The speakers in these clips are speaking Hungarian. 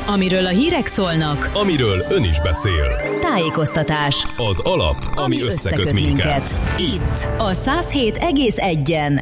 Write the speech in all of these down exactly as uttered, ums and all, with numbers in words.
Amiről a hírek szólnak, amiről ön is beszél. Tájékoztatás. Az alap, ami, ami összeköt, összeköt minket. minket. Itt a száz hét egész egyen.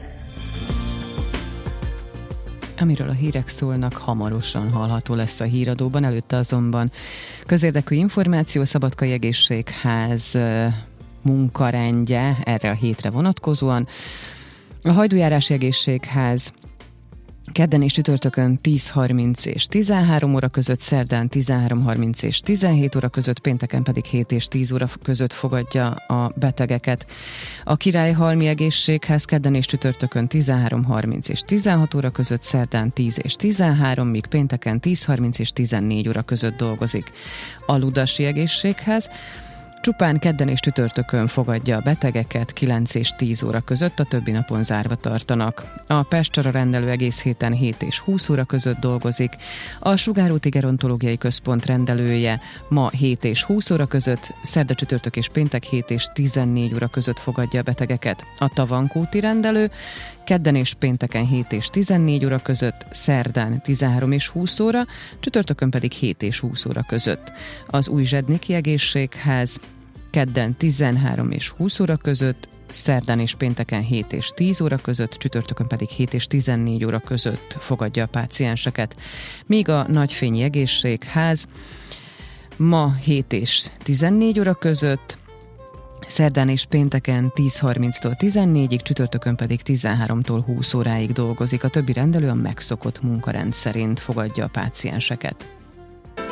Amiről a hírek szólnak, hamarosan hallható lesz a híradóban, előtte azonban közérdekű információ, Szabadkai Egészségház munkarendje erre a hétre vonatkozóan. A Hajdújárási Egészségház kedden és csütörtökön tíz harminc és tizenhárom óra között, szerdán tizenhárom harminc és tizenhét óra között, pénteken pedig hét és tíz óra között fogadja a betegeket. A Királyhalmi Egészségház kedden és csütörtökön tizenhárom harminc és tizenhat óra között, szerdán tíz és tizenhárom, míg pénteken tíz harminc és tizennégy óra között dolgozik. A Ludasi Egészségház csupán kedden és csütörtökön fogadja a betegeket, kilenc és tíz óra között, a többi napon zárva tartanak. A Pestcsara rendelő egész héten hét és húsz óra között dolgozik. A Sugárúti Gerontológiai Központ rendelője ma hét és húsz óra között, szerda, csütörtök és péntek hét és tizennégy óra között fogadja a betegeket. A Tavankúti rendelő kedden és pénteken hét és tizennégy óra között, szerdán tizenhárom és húsz óra, csütörtökön pedig hét és húsz óra között. Az Újzsedniki Egészségház kedden tizenhárom és húsz óra között, szerdán és pénteken hét és tíz óra között, csütörtökön pedig hét és tizennégy óra között fogadja a pácienseket. Míg a Nagyfényi Egészségház ma hét és tizennégy óra között, szerdán és pénteken tíz harminctól tizennégyig, csütörtökön pedig tizenháromtól húsz óráig dolgozik. A többi rendelő a megszokott munkarend szerint fogadja a pácienseket.